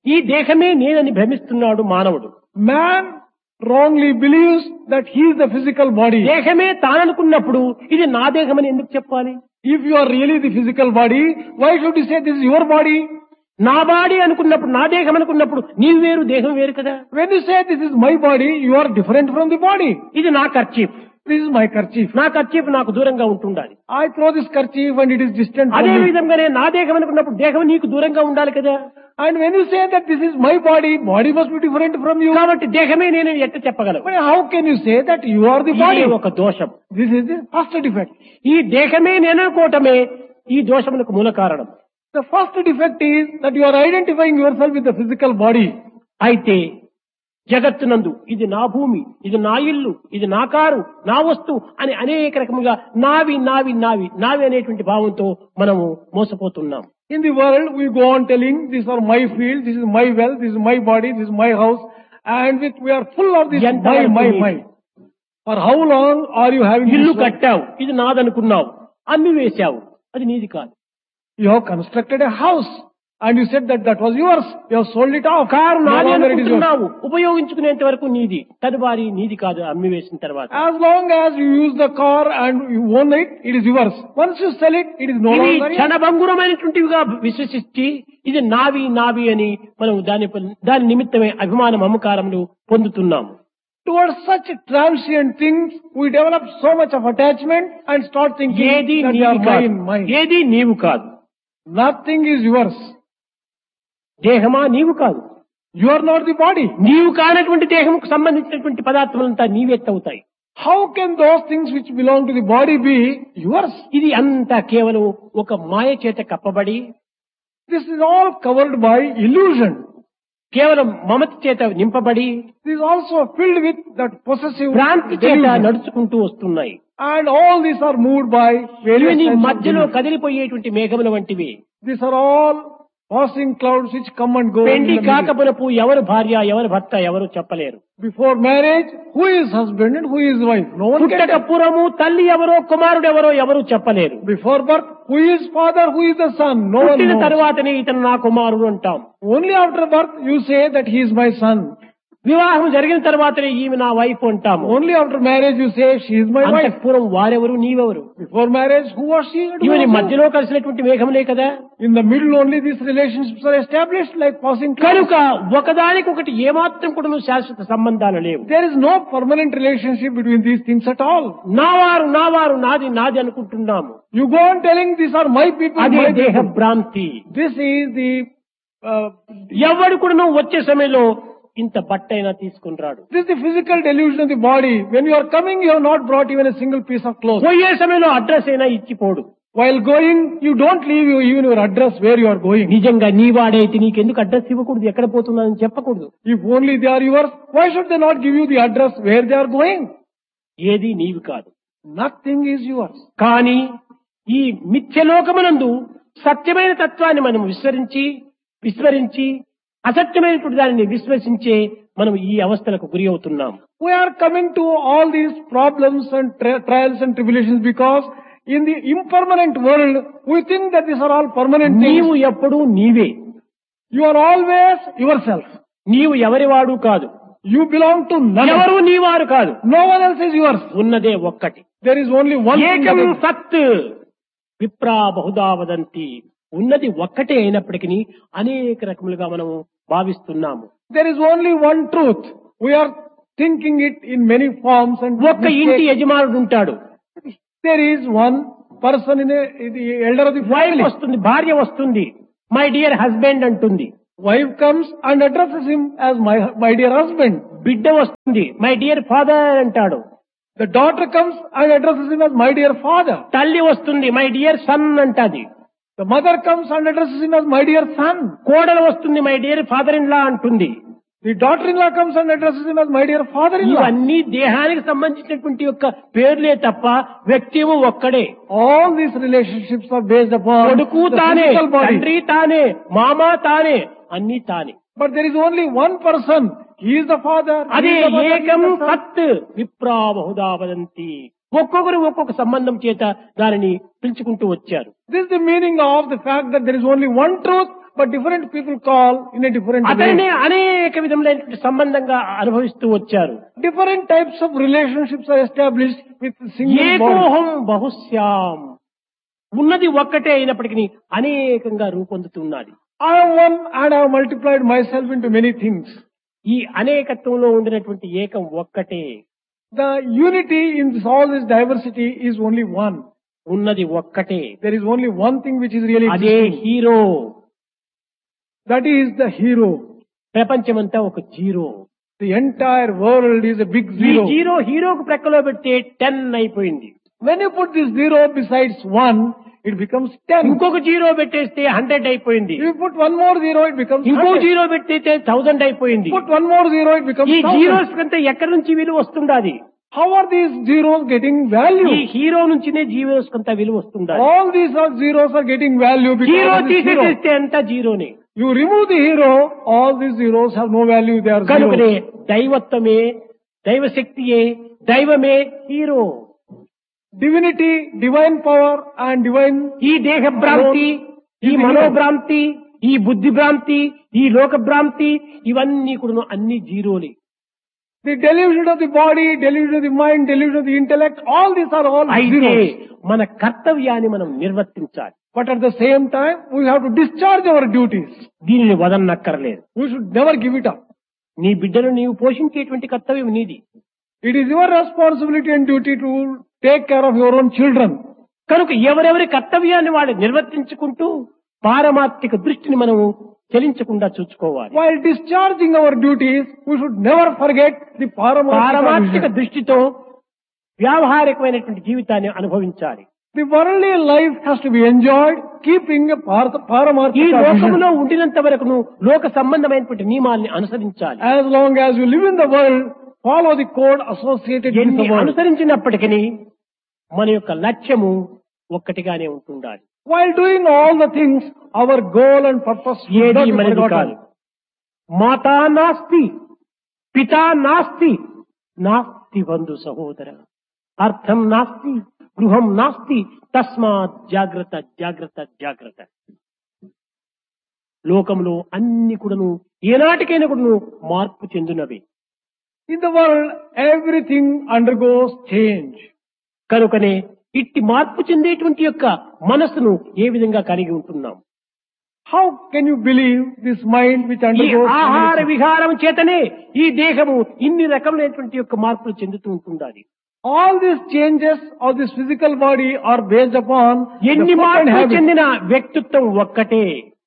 ఈ దేహమే నేనని భ్రమిస్తున్నాడు మానవుడు. Man wrongly believes that he is the physical body. దేహమే తాననుకున్నప్పుడు ఇది నా దేహమని ఎందుకు చెప్పాలి? If you are really the physical body, why should you say this is your body? నా బాడీ అనుకున్నప్పుడు, నా దేహం అనుకున్నప్పుడు నీవు వేరు, దేహం వేరు కదా. When you say this is my body, you are different from the body. ఇది నా kerchief, This is my kerchief. నా కర్చీఫ్ నాకు దూరంగా ఉంటుండాలి. I throw this kerchief and it is distant from అదే me. విధంగానే నా దేహం అనుకున్నప్పుడు దేహం నీకు దూరంగా ఉండాలి కదా. And when you say that this is my body, body must be different from you. కాబట్టి దేహమే నేను ఎట్ట చెప్పగలను? But how can you say that you are the ఇది body? ఒక దోషం. This is the first defect. ఈ దేహమే నేను అనుకోవటమే ఈ దోషములకు మూల కారణం. The first defect is that you are identifying yourself with the physical body. అయితే జగత్తునందు ఇది నా భూమి, ఇది నా ఇల్లు, ఇది నా కారు, నా వస్తువు అని అనేక రకముగా నావి నావి నావి నావి అనేటువంటి భావంతో మనము మోసపోతున్నాం. In the world, we go on telling, these are my field, this is my wealth, this is my body, this is my house, and we are full of this my. For how long are you having ఇల్లు this? కట్టావు, ఇది నాదనుకున్నావు, అమ్మి వేశావు, అది నీది కాదు. You have constructed a house and you said that was yours. You have sold it off. Car No నాది longer it is yours. అనుకుంటున్నావు, ఉపయోగించుకునేంత వరకు నీది, తదువారి నీది కాదు అమ్మి వేసిన తర్వాత. As long as you use the car and you own it, it is yours. Once you sell it, it is no ఇవి longer yours. క్షణభంగురమైనటువంటివిగా విశ్వసించి ఇది నావి నావి అని మనం దాని నిమిత్తమే అభిమానం అమ్మకారములు పొందుతున్నాము. Towards such transient things, we develop so much of attachment and start thinking ఏది that they నీవి are కాదు, mine. ఏది నీవు కాదు. Nothing is yours. దేహమా నీవు కాదు, You are not the body. నీవు కానటువంటి దేహముకు సంబంధించినటువంటి పదార్థములంతా నీవెత్తవుతాయి. How can those things which belong to the body be yours? ఇది అంతా కేవలం ఒక మాయ చేత కప్పబడి, This is all covered by illusion. కేవలం మమత చేత నింపబడి, This is also filled with that possessive భ్రాంతి చేత delusion. నడుచుకుంటూ వస్తున్నాయి. And all these are moved by various ఇవన్నీ types of మధ్యలో delusion. కదిలిపోయేటువంటి మేఘముల వంటివి. These are all passing clouds which come and go. in పెండి the middle. కాకపునపు ఎవరు భార్య, ఎవరు భర్త ఎవరు చెప్పలేరు. Before marriage, who is husband and who is wife? No one can పుట్టక tell. పూర్వము తల్లి ఎవరో కుమారుడు ఎవరో ఎవరు చెప్పలేరు. Before birth, who is father, who is the son? No one పుట్టిన knows. తరువాతనే ఇతను నా కుమారుడు అంటాం. Only after birth you say that he is my son. వివాహం జరిగిన తర్వాతనే ఈమె నా వైఫ్ అంటాము. Only after marriage you say she is my wife. అంతఃపురం వారెవరు, నీవెవరు? Before marriage, who was she? and who ఇవన్నీ was he? మధ్యలో కలిసినటువంటి మేఘములే కదా. In the middle only these relationships are established like passing clouds. కనుక ఒకదానికొకటి ఏమాత్రం కూడా శాశ్వత సంబంధాలు లేవు. There is no permanent relationship between these things at all. నావారు నావారు నాది నాది అనుకుంటున్నాము. You go on telling these are my people, అదే my దేహ people. భ్రాంతి. This is the ఎవడు కూడా వచ్చే సమయంలో ఇంత బట్టైనా తీసుకుని రాడు. this is the physical delusion of the body. When you are coming, you have not brought even a single piece of cloth. పోయే సమయంలో అడ్రస్ అయినా ఇచ్చిపోడు. While going, you don't leave even your address where you are going. నిజంగా నీ వాడైతే నీకెందుకు address ఇవ్వకూడదు, ఎక్కడ పోతున్నానని చెప్పకూడదు. If only they are yours, why should they not give you the address where they are going? ఏది నీవి కాదు. Nothing is yours. కానీ ఈ మిథ్యలోకమునందు సత్యమైన తత్వాన్ని మనం విస్మరించి అసత్యమైనటువంటి దానిని విశ్వసించే మనం ఈ అవస్థలకు గురి అవుతున్నాం. We are coming to all these problems and trials and tribulations because in the impermanent world, we think that these are all permanent నీవు things. ఎప్పుడూ నీవే. You are always yourself. నీవు ఎవరివాడు కాదు, You belong to none. ఎవరు నీవారు కాదు. No one else is yours. ఉన్నదే ఒక్కటి. There is only one thing. ఏకం that is- సత్ విప్రా బహుదా వదంతి. ఉన్నది ఒక్కటే అయినప్పటికీ అనేక రకములుగా మనము భావిస్తున్నాము. There is only one truth. We are thinking it in many forms and ఒక్క ఇంటి యజమానుడు ఉంటాడు. there is one person in the elder of the wife family. వస్తుంది, భార్య వస్తుంది, మై డియర్ హస్బెండ్ అంటుంది. Wife comes and addresses him as my dear husband. బిడ్డ వస్తుంది, మై డియర్ ఫాదర్ అంటాడు. The daughter comes and addresses him as my dear father. తల్లి వస్తుంది, my dear son అంటాది. The mother comes and addresses him as my dear son. కోడలు వస్తుంది, my dear father in law అంటుంది. The daughter-in-law comes and addresses him as my dear father-in-law. ఇవన్నీ దేహానికి సంబంధించినటువంటి యొక్క పేర్లే తప్ప వ్యక్తిము ఒక్కడే. All these relationships are based upon కొడుకు the తానే, physical body. తండ్రి తానే, మామ తానే, అన్ని తానే. But there is only one person. He is the father. He అదే is the mother, he ఏకం is the son. సత్ విప్రా బహుదా వదంతి. ఒక్కొక్కరు ఒక్కొక్క సంబంధం చేత దానిని పిలుచుకుంటూ వచ్చారు. This is the meaning of the fact that there is only one truth but different people call in a different అతనే way. అనేక విధములైనటువంటి సంబంధంగా అనుభవిస్తూ వచ్చారు. Different types of relationships are established with single body. ఏకోహం బహుశ్యాం, ఉన్నది ఒక్కటే అయినప్పటికీ అనేకంగా రూపొందుతున్నది. I am one and I have multiplied myself into many things. ఈ అనేకత్వంలో ఉండినటువంటి ఏకం ఒక్కటే. The unity in all this diversity is only one. ఉన్నది ఒక్కటే. There is only one thing which is really అదే existing. Hero. That is the hero. ప్రపంచమంతా ఒక zero. The entire world is a big ఈ zero. జీరో హీరోకు ప్రక్కలో పెడితే 10 అయిపోయింది. When you put this zero besides one, it becomes 10. ఇంకొక zero పెట్టేస్తే 100 అయిపోయింది. If you put one more zero, it becomes ఇంకో 100. Zero పెట్టేస్తే 1000 అయిపోయింది. Put one more zero, it becomes ఈ 1000. జీరోస్ కంటే ఎక్కడి నుంచి విలువ వస్తుండాది? How are these zeros getting ఈ value? హీరో నుంచినే జీరోస్ కొంత విలువ వస్తుండాలి. All these zeros are getting value hero because of this hero. తీసేస్తే అంతా జీరోనే. You remove the hero, all these zeros have no value, they are కనుకనే zeros. దైవత్వమే, దైవశక్తియే, దైవమే hero. Divinity, divine power and divine ఈ దేహ భ్రాంతి, ఈ మనోభ్రాంతి, ఈ బుద్ధి భ్రాంతి, ఈ లోక భ్రాంతి, ఇవన్నీ కూడా అన్ని జీరోలే. the delusion of the body, delusion of the mind, delusion of the intellect, all these are all అయితే zeros. మన కర్తవ్యాన్ని మనం నిర్వర్తించాలి. But at the same time, we have to discharge our duties. దీనిని వదలనక్కర్లేదు. We should never give it up. నీ బిడ్డను నీవు పోషించేటువంటి కర్తవ్యం నీది. It is your responsibility and duty to take care of your own children. కనుక ఎవరెవరి కర్తవ్యాన్ని వాళ్ళు నిర్వర్తించుకుంటూ పారమార్థిక దృష్టిని మనము చెలించకుండా చూసుకోవాలి. While discharging our duties, we should never forget the పారమార్థిక paramount. దృష్టితో వ్యావహారికమైనటువంటి జీవితాన్ని అనుభవించాలి. The worldly life has to be enjoyed, keeping a ఈ paramount. లోకములో ఉండినంత వరకు లోక సంబంధమైనటువంటి నియమాల్ని అనుసరించాలి. As long as you live in the world, follow the code associated with ఎన్ని the world. అనుసరించినప్పటికీ మన యొక్క లక్ష్యము ఒక్కటిగానే ఉంటుండాలి. While doing all the things, our goal and purpose should ఏది not be మనది కాదు. forgotten. మాతా నాస్తి, పితా నాస్తి, నాస్తి బంధు సహోదర, అర్థం నాస్తి, గృహం నాస్తి, తస్మాత్ జాగ్రత్త జాగ్రత్త జాగ్రత్త. లోకంలో అన్ని కూడాను ఏనాటికైనా కూడాను మార్పు చెందినవి. In the world, everything undergoes change. కనుకనే ఇట్టి మార్పు చెందేటువంటి యొక్క మనస్సును ఏ విధంగా కలిగి ఉంటున్నాం? How can you believe this mind which ఈ undergoes ఆహార change? విహారం చేతనే ఈ దేహము ఇన్ని రకములైనటువంటి యొక్క మార్పులు చెందుతూ ఉంటుండాలి. All these changes of this physical body are based upon the ఎన్ని food and మార్పులు habits. చెందిన వ్యక్తిత్వం ఒక్కటే.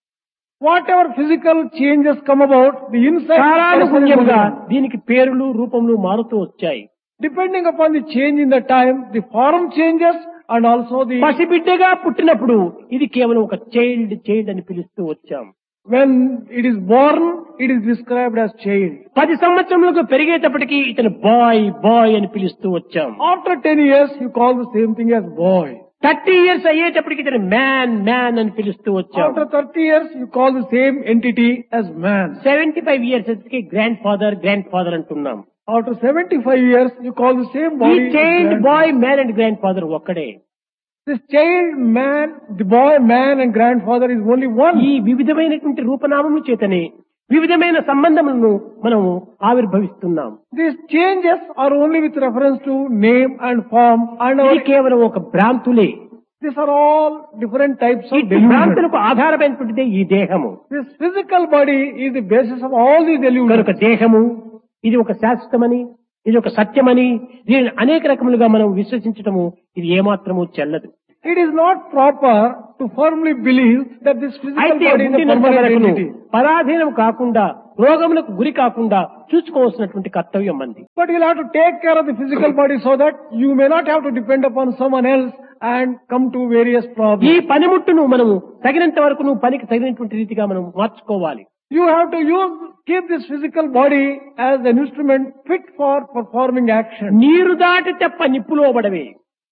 Whatever physical changes come about, the inside person is కాలానుగుణ్యంగా moving. దీనికి పేరులు రూపములు మారుతూ వచ్చాయి. Depending upon the change in the time, the form changes and also the పసిబిడ్డగా పుట్టినప్పుడు ఇది కేవలం ఒక చైల్డ్ అని పిలుస్తూ వచ్చాం. when it is born, it is described as child. 10 సంవత్సరములకు పెరిగేటప్పటికి ఇతను బాయ్ అని పిలుస్తూ వచ్చాం. After 10 years, you call the same thing as boy. 30 years అయ్యేటప్పటికి ఇతను మ్యాన్ అని పిలుస్తూ వచ్చాం. After 30 years, you call the same entity as man. 75 years వచ్చి గ్రాండ్ ఫాదర్ అంటున్నాం. After 75 years, you call the same ఈ body. as child grandfather. Bye man and grand father ఒక్కడే. This child, man, the boy, man and grandfather is only one. ఈ వివిధమైనటువంటి రూపనామముల చేతనే వివిధమైన సంబంధములను మనము ఆవిర్భవిస్తున్నాం. These changes are only with reference to name and form and ఇది కేవలం ఒక భ్రాంతులే. these are all different types of ఈ delusion. భ్రాంతులకు ఆధారమైనటువంటిదే ఈ దేహము. This physical body is the basis of all these delusions. కనుక దేహము ఇది ఒక శాశ్వతమని, ఇది ఒక సత్యమని, దీనిని అనేక రకములుగా మనం విశ్వసించటము ఇది ఏమాత్రము చెల్లదు. It is not proper to firmly believe that this physical అయితే body is a ఉండినంత permanent వరకును entity. పరాధీనం కాకుండా రోగములకు గురి కాకుండా చూసుకోవాల్సినటువంటి కర్తవ్యం మంది. But you'll have to take care of the physical body so that you may not have to depend upon someone else and come to various ఈ problems. పనిముట్టును మనము తగినంత వరకు పనికి తగినటువంటి రీతిగా మనం మార్చుకోవాలి. You have to keep this physical body as an instrument fit for performing action. నీరు దాటి తెప్ప నిప్పులో పడవే.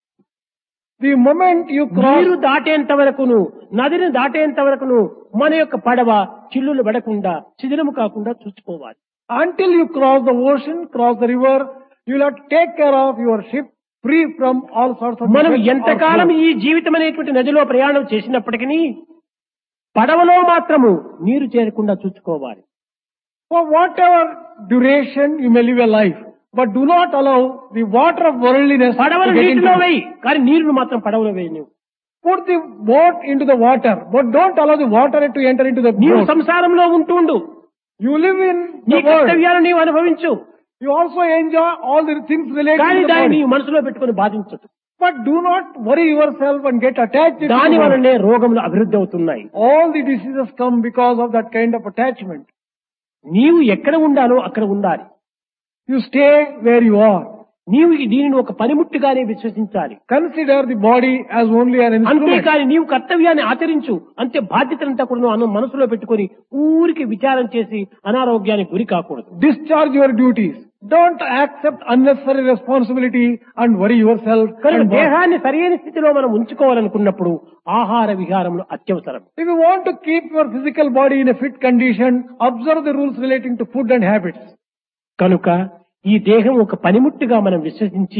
The moment you నీరు cross, దాటేంత వరకును, నదిని దాటేంత వరకును మన యొక్క పడవ చిల్లులు పడకుండా శిథిలము కాకుండా చూసుకోవాలి. until you cross the ocean, cross the river, you'll have to take care of your ship free from all sorts of మనం defects or ఎంతకాలం flaws. ఈ జీవితం అనేటువంటి నదిలో ప్రయాణం చేసినప్పటికీ పడవలో మాత్రము నీరు చేరకుండా చూసుకోవాలి. For whatever duration you may live a life, but do not allow the water of worldliness to పడవలు get into నీటిలో it. వేయి, కానీ నీరును మాత్రం పడవలో వేయి. నువ్వు Put the boat into the water, but don't allow the water to enter into the నీవు boat. సంసారంలో ఉంటుండు, You live in నీ the world. కర్తవ్యాలను నీవు అనుభవించు, You also enjoy all the things related కానీ to the దాన్ని body. నీవు మనసులో పెట్టుకుని బాధించదు. But do not worry yourself and get attached to దాని the world. వలనే రోగములు అభివృద్ధి అవుతున్నాయి. All the diseases come because of that kind of attachment. నీవు ఎక్కడ ఉండాలో అక్కడ ఉండాలి. You stay where you are. నీవు దీనిని ఒక పనిముట్టుగానే విశ్వసించాలి. Consider the body as only an instrument. అంతేకాని నీవు కర్తవ్యాన్ని ఆచరించు, అంతే బాధ్యతలంతా కూడా మనసులో పెట్టుకుని ఊరికి విచారం చేసి అనారోగ్యానికి గురి కాకూడదు. Discharge your duties. Don't accept unnecessary responsibility and worry yourself. కనుక and bother. దేహాన్ని సరైన స్థితిలో మనం ఉంచుకోవాలనుకున్నప్పుడు ఆహార విహారములు అత్యవసరం. If you want to keep your physical body in a fit condition, observe the rules relating to food and habits. కనుక ఈ దేహం ఒక పనిముట్టుగా మనం విశ్వసించి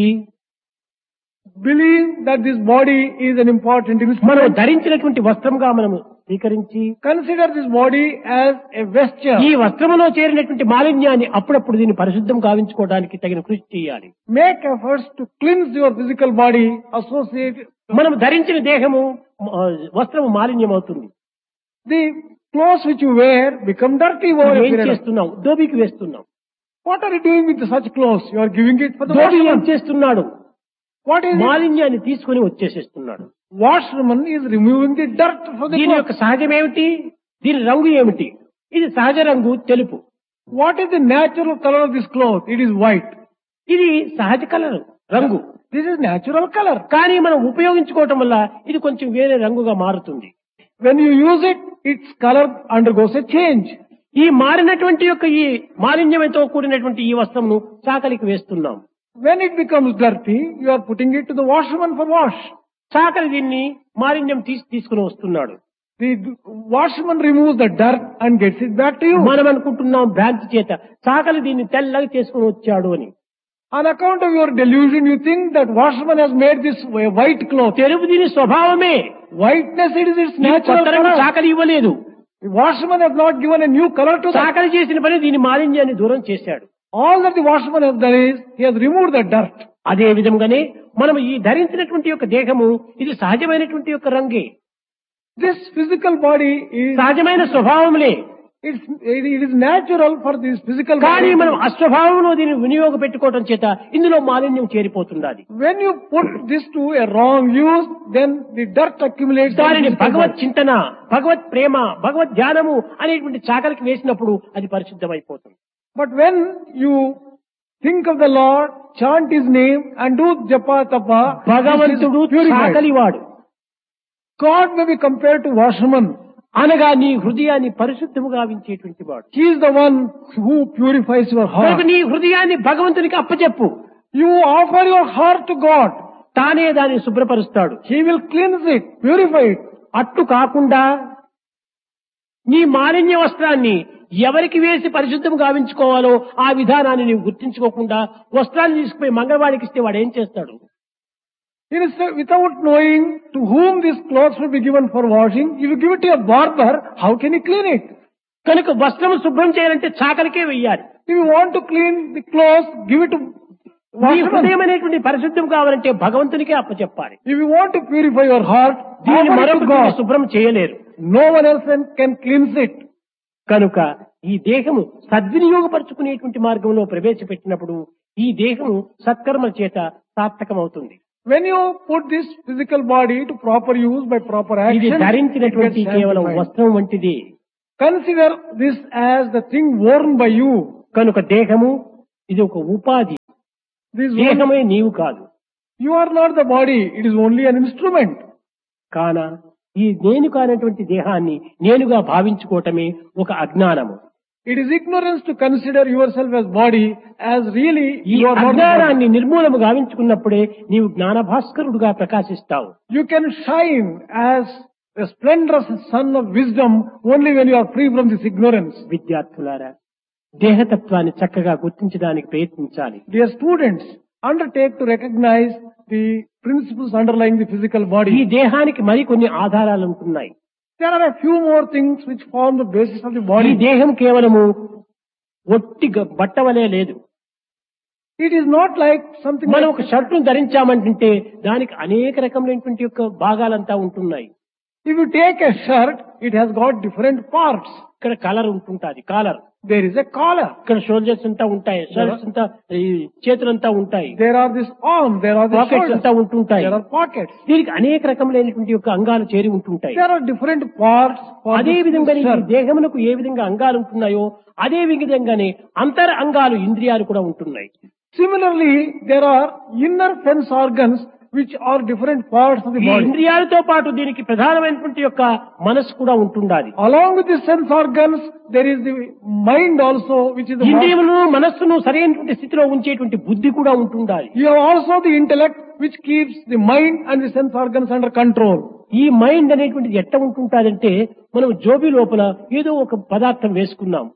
Believe that this body is an important మనం instrument. ధరించినటువంటి వస్త్రంగా మనము స్వీకరించి Consider this body as a vesture. ఈ వస్త్రములో చేరినటువంటి మాలిన్యాన్ని అప్పుడప్పుడు దీన్ని పరిశుద్ధం గావించుకోవడానికి తగిన కృషి చేయాలి. Make efforts to cleanse your physical body associated. మనం ధరించిన దేహము వస్త్రము మాలిన్యం అవుతుంది. The clothes which you wear become dirty over a ఏం period of. చేస్తున్నాం? దోబికి వేస్తున్నాం. What are you doing with such clothes? You are giving it for the dhobi ఏం washerman. చేస్తున్నాడు? What is it? మాలిన్యాన్ని తీసుకుని వచ్చేసేస్తున్నాడు. Washerman is removing the dirt from the దీని clothes. యొక్క సహజం ఏమిటి? దీని రంగు ఏమిటి? ఇది సహజ రంగు తెలుపు. What is the natural color of this cloth? It is white. ఇది సహజ కలర్ రంగు. This is natural color. కానీ మనం ఉపయోగించుకోవటం వల్ల ఇది కొంచెం వేరే రంగుగా మారుతుంది. When you use it, its color undergoes a change. ఈ మారినటువంటి యొక్క ఈ మాలిన్యంతో కూడినటువంటి ఈ వస్త్రంను చాకలికి వేస్తున్నాం. When it becomes dirty, you are putting it to the washerman for wash. చాకలి దీన్ని మాలిన్యం తీసుకుని వస్తున్నాడు. The washerman removes the dirt and gets it back to you. మనం అనుకుంటున్నాం భ్రాంతి చేత చాకలి దీన్ని తెల్లగా చేసుకుని వచ్చాడు అని. On account of your delusion, you think that washerman has made this a white cloth. తెలుపు దీని స్వభావమే. Whiteness, it is its ఈ natural కొత్త రంగు color. చాకలి ఇవ్వలేదు. The washerman has not given a new color to that. చాకలి చేసిన పని దీని మాలిన్యాన్ని దూరం చేశాడు. All that the washerman has done is, he has removed the dirt. అదే విధంగానే మనం ఈ ధరించినటువంటి యొక్క దేహము ఇది సహజమైనటువంటి యొక్క రంగే, This physical body is, సహజమైన స్వభావములే. it is natural for this physical కానీ body. మనం అస్వభావంలో దీన్ని వినియోగ పెట్టుకోవడం చేత ఇందులో మాలిన్యం చేరిపోతుండాలి. When you put this to a wrong use, then the dirt accumulates. in the దానిని physical భగవత్ body. చింతన, భగవత్ ప్రేమ, భగవత్ ధ్యానము అనేటువంటి చాకలికి వేసినప్పుడు అది పరిశుద్ధమైపోతుంది. But when you think of the Lord, chant His name and do japa tapa, భగవంతుడు this is purified. చాకలివాడు God may be compared to washerman. అనగా నీ హృదయాన్ని పరిశుద్ధము గావించేటువంటి వాడు. He is the one who purifies your కనుక heart. నీ హృదయాన్ని భగవంతునికి అప్పచెప్పు. You offer your heart to God. తానే దాన్ని శుభ్రపరుస్తాడు. He will cleanse it, purify it. అట్టు కాకుండా నీ మాలిన్య వస్త్రాన్ని ఎవరికి వేసి పరిశుద్ధం గావించుకోవాలో ఆ విధానాన్ని నీవు గుర్తించుకోకుండా వస్త్రాన్ని తీసుకుపోయి మంగళవాడికి ఇస్తే వాడు ఏం చేస్తాడు? Instead, without knowing to whom these clothes will be given for washing, if you give it to a barber, how can he clean it? కనుక వస్త్రం శుభ్రం చేయాలంటే చాకలికే వెయ్యాలి. If you want to clean the clothes, give it to నీ washerman. హృదయం అనేటువంటి పరిశుద్ధం కావాలంటే భగవంతునికే అప్పచెప్పాలి. If you want to purify your heart, దీన్ని offer it to మరొకటి God. శుభ్రం చేయలేరు. No one else can cleanse it. కనుక ఈ దేహము సద్వినియోగపరుచుకునేటువంటి మార్గంలో ప్రవేశపెట్టినప్పుడు ఈ దేహము సత్కర్మల చేత సార్థకమవుతుంది. When you put this physical body to proper use by proper ఇది action, it ధరించినటువంటి gets కేవలం sanctified. వస్త్రం వంటిది. Consider this as the thing worn by you. కనుక దేహము ఇది ఒక ఉపాధి. This దేహమే నీవు కాదు. you are not the body; it is only an instrument. కాన ఈ నేను కానటువంటి దేహాన్ని నేనుగా భావించుకోవటమే ఒక అజ్ఞానము. It is ignorance to consider yourself as body, as really ఈ you are not the body. అజ్ఞానాన్ని నిర్మూలము గావించుకున్నప్పుడే నీవు జ్ఞానభాస్కరుడుగా ప్రకాశిస్తావు. You can shine as a splendorous sun of wisdom only when you are free from this ignorance. విద్యార్థులారా, దేహతత్వాన్ని చక్కగా గుర్తించడానికి ప్రయత్నించాలి. Dear students, undertake to recognize the principles underlying the physical ఈ body. దేహానికి మరికొన్ని ఆధారాలు ఉంటున్నాయి. There are a few more things which form the basis of the ఈ body. దేహం కేవలము ఒట్టి బట్టవలే లేదు. It is not like something మనం like ఒక షర్టును ధరించామంటే దానికి అనేక రకములైనటువంటి యొక్క భాగాలంతా ఉంటున్నాయి. if you take a shirt, it has got different parts. ఇక్కడ colour ఉంటుంటది, caller. There is a collar. ఇక్కడ షోల్డర్స్ అంతా ఉంటాయి, షర్ట్స్ అంతా, ఈ చేతులంతా ఉంటాయి, There are this arm. There are the pockets shoulders. అంతా ఉంటుంటాయి. There are pockets. దీనికి అనేక రకములైనటువంటి యొక్క అంగాలు చేరి ఉంటుంటాయి. There are different parts for అదే this విధంగా ఈ shirt. దేహమునకు ఏ విధంగా అంగాలు ఉంటున్నాయో అదే విధంగానే అంతర్ అంగాలు ఇంద్రియాలు కూడా ఉంటున్నాయి. Similarly, there are inner sense organs which are different parts of the ఈ body. ఇంద్రియాలతో పాటు దీనికి ప్రధానమైనటువంటి యొక్క మనసు కూడా ఉంటుండాలి. Along with the sense organs, there is the mind also, which is the ఇంద్రియములను మనస్సును సరైనటువంటి స్థితిలో ఉంచేటువంటి బుద్ధి కూడా ఉంటుండాలి. You have also the intellect which keeps the mind and the sense organs under control. ఈ మైండ్ అనేటువంటిది ఎట్ట ఉంటుంటాదంటే మనం జోబి లోపల ఏదో ఒక పదార్థం వేసుకున్నాం,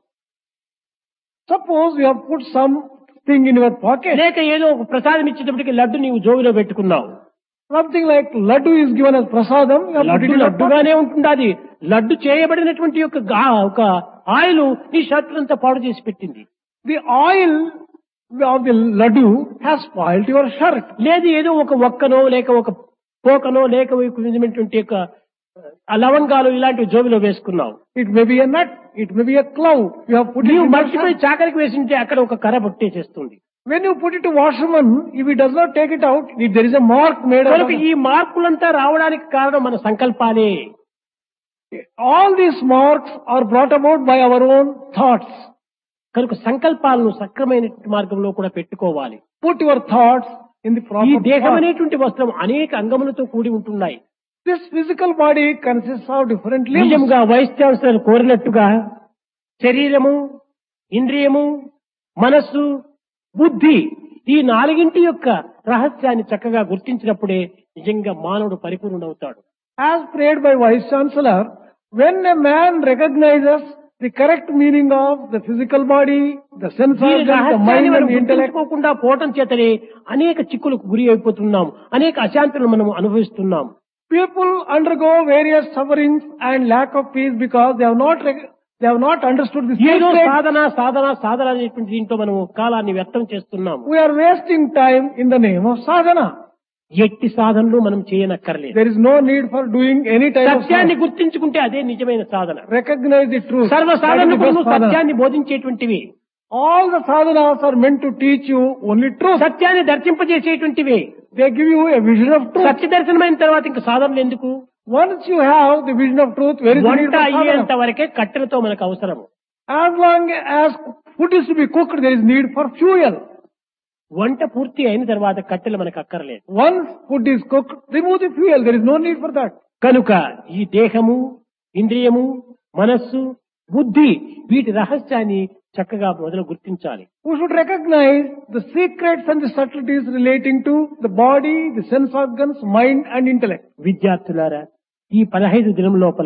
Suppose you have put something in your pocket. లేక ఏదో ఒక ప్రసాదం ఇచ్చేటప్పటికి లడ్డు నీవు జోబిలో పెట్టుకున్నావు. Something like laddu is given as prasadam. You have put it laddu in your pocket. లడ్డుగానే ఉంటుండాది. Laddu చేయబడినటువంటి యొక్క ఒక ఆయిల్ నీ షర్ట్ అంతా పాడు చేసి పెట్టింది. The oil of the laddu has spoiled your shirt. లేదు ఏదో ఒక ఒక్కనో లేక ఒక పోకనో లేక ఒక విధమైనటువంటి యొక్క లవంగాలు ఇలాంటివి జోబిలో వేసుకున్నావు. It may be a nut. It may be a cloud. You have put it నీవు in your మర్చిపోయి shirt. చాకరికి వేసింటే అక్కడ ఒక కర్ర పట్టేసేస్తుంది. When you put it to washerman, if he does not take it out, if there is a mark made out of కనుక it. ఈ మార్పులంతా రావడానికి కారణం మన సంకల్పాలే. All these marks are brought about by our own thoughts. కనుక సంకల్పాలను సక్రమైన మార్గంలో కూడా పెట్టుకోవాలి. Put your thoughts in the ఈ proper దేహం path. అనేటువంటి వస్త్రం అనేక అంగములతో కూడి ఉంటున్నాయి. This physical body consists of different limbs. నిజంగా వైస్ ఛాన్సలర్ కోరినట్టుగా శరీరము, ఇంద్రియము, మనస్సు, బుద్ధి ఈ నాలుగింటి యొక్క రహస్యాన్ని చక్కగా గుర్తించినప్పుడే నిజంగా మానవుడు పరిపూర్ణుడవుతాడు. As prayed by Vice Chancellor, when a man recognizes the correct meaning of the physical body, the sense దీని organs, the రహస్యాన్ని mind మనం and the intellect, గుర్తించుకోకుండా పోవటం చేతనే అనేక చిక్కులకు గురి అయిపోతున్నాం, అనేక అశాంతులను మనం అనుభవిస్తున్నాం. people undergo various sufferings and lack of peace because they have not understood the ఏదో secret. సాధన అనేటువంటి దీంట్లో మనం కాలాన్ని వ్యర్థం చేస్తున్నాం. We are wasting time in the name of sadhana. ఎట్టి సాధనలు మనం చేయనక్కర్లేదు. There is no need for doing any type of సత్యాన్ని sadhana. గుర్తించుకుంటే అదే నిజమైన సాధన. Recognize the truth. సర్వ That is the సాధనలు best sadhana. సత్యాన్ని బోధించేటువంటివి, All the sadhanas are meant to teach you only truth. సత్యాన్ని దర్శింపజేసేటువంటివి. They give you a vision of truth. సత్య దర్శనమైన తర్వాత ఇంకా సాధనలు ఎందుకు? Once you have the vision of truth, where is the need వంట for అయ్యేంత sadhana? వరకే కట్టెలతో మనకు అవసరము. As long as food is to be cooked, there is need for fuel. వంట పూర్తి అయిన తర్వాత కట్టెలు మనకు అక్కర్లేదు. Once food is cooked, remove the fuel. There is no need for that. కనుక ఈ దేహము, ఇంద్రియము, మనస్సు, బుద్ధి వీటి రహస్యాన్ని చక్కగా మొదలు గుర్తించాలి. We should recognize the secrets and the subtleties relating to the body, the sense organs, mind and intellect. విద్యార్థులారా, ఈ 15 దినం లోపల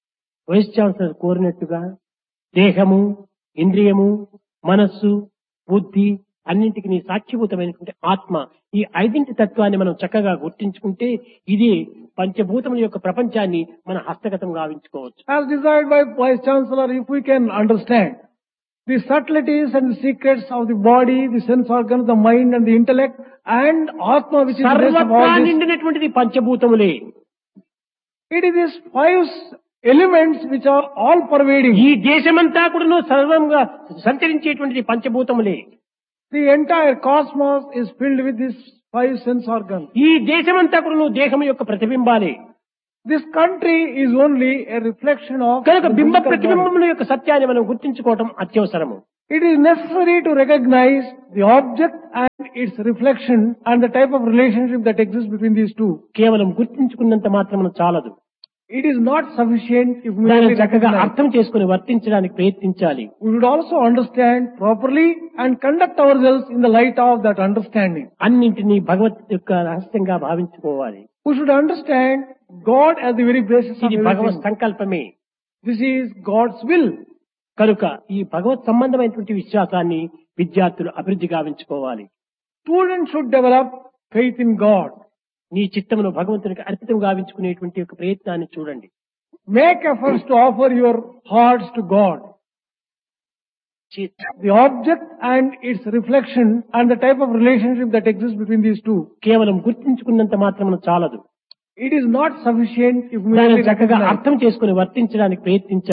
వైస్ ఛాన్సలర్ కోరినట్టుగా దేహము, ఇంద్రియము, మనస్సు, బుద్ధి అన్నింటికి సాక్షిభూతమైనటువంటి ఆత్మ ఈ ఐదింటి తత్వాన్ని మనం చక్కగా గుర్తించుకుంటే ఇది పంచభూతముల యొక్క ప్రపంచాన్ని మన హస్తగతం గావించుకోవచ్చు. As desired by Vice Chancellor, if we can understand the subtleties and the secrets of the body, the sense organs, the mind and the intellect and Atma, which is the base of సర్వత్రా all this. నిండినటువంటిది పంచభూతములే. It is these 5 elements which are all pervading. ఈ దేశమంతా కూడా సర్వంగా సంచరించేటువంటిది పంచభూతములే. The entire cosmos is filled with these 5 sense organs. ఈ దేశమంతా కూడా దేహం యొక్క ప్రతిబింబాలే. This country is only a reflection of కనుక the బింబ physical body. ప్రతిబింబముల యొక్క సత్యాన్ని మనం గుర్తించుకోవటం అత్యవసరము. It is necessary to recognize the object and its reflection and the type of relationship that exists between these two. కేవలం గుర్తించుకున్నంత మాత్రం చాలదు. It is not sufficient if we దాన్ని only చక్కగా recognize. అర్థం చేసుకుని వర్తించడానికి ప్రయత్నించాలి. We should also understand properly and conduct ourselves in the light of that understanding. అన్నింటినీ భగవత్ యొక్క రహస్యంగా భావించుకోవాలి. We should understand God as the very basis of ఇది భగవత్ everything. సంకల్పమే. This is God's will. కనుక ఈ భగవత్ సంబంధమైనటువంటి విశ్వాసాన్ని విద్యార్థులు అభివృద్ధి గావించుకోవాలి. Students should develop faith in God. నీ చిత్తమును భగవంతునికి అర్పితం గావించుకునేటువంటి ఒక ప్రయత్నాన్ని చూడండి. Make efforts to offer your hearts to God. The object and its reflection and the type of relationship that exists between these two. కేవలం గుర్తించుకున్నంత మాత్రమున చాలదు. It is not sufficient if we దాన్ని only చక్కగా recognize. అర్థం చేసుకుని వర్తించడానికి ప్రయత్నించాలి.